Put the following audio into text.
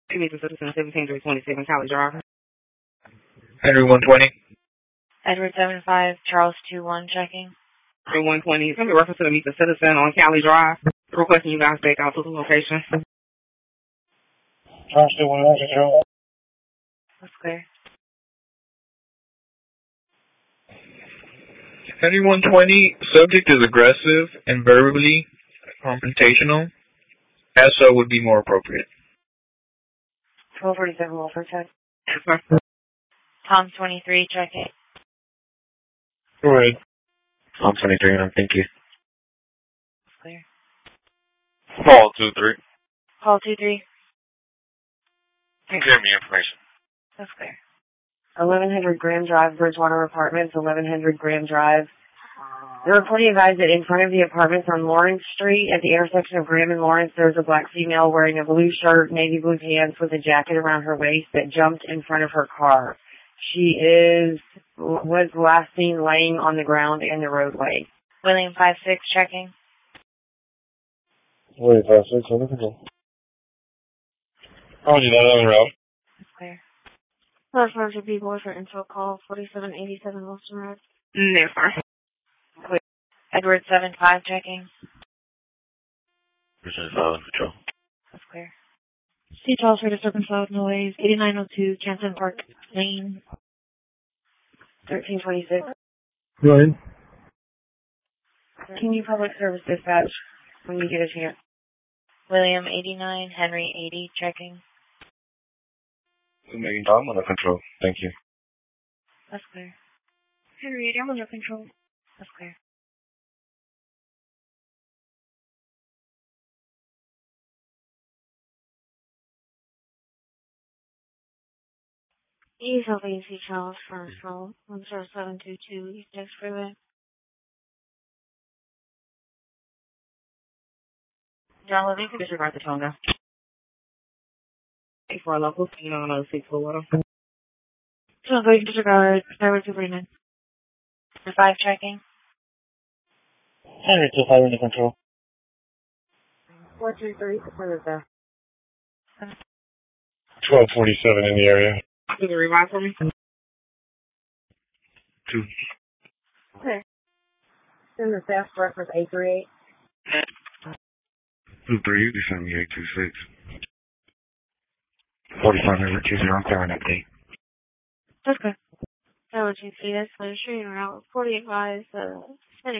Community Citizen 17-27 College Drive. Henry 120. Edward 75, Charles 21 checking. Henry 120. It's going to be reference to the Meet the Citizen on Cali Drive. Requesting you guys back out to the location. Charles 21 control. That's clear. Henry 120, subject is aggressive and verbally confrontational. As so would be more appropriate. 1247 Wilford check. Yes, sir. Tom 23 checking. Go ahead. Tom 23, thank you. That's clear. Paul 23. Paul 23. Give me information. That's clear. 1100 Graham Drive, Bridgewater Apartments, 1100 Graham Drive. The reporting advised that in front of the apartments on Lawrence Street, at the intersection of Graham and Lawrence, there was a black female wearing a blue shirt, navy blue pants with a jacket around her waist that jumped in front of her car. She was last seen laying on the ground in the roadway. William 56 checking. William 56, under control. Roger that, on route. That's clear. Large Marshall B. Boy for info call 4787 Wilson Road. Yes, sir. Edward 75 checking. Prison 5 control. That's clear. C. Charles for Disturbance Loud Noise, 8902 Canton Park Lane. 1326. Go ahead. Can you public service dispatch when you get a chance? William 89, Henry 80 checking. Making Tom under control. Thank you. That's clear. Henry 80, I'm under control. That's clear. East Helping C. Charles for info 10722 East Dex Freeway. John, let me disregard the tone now. For our local, on 6 for water. So, please disregard Highway 249. 5 checking. Henry 25 under control. 423, where is that? 1247 in the area. Can you rewind for me? 2. Okay. Send the staff reference 838. 23, you can send me 826. 4520, I'm clearing update. That's good. That was you see, that's the shooting route 48 miles,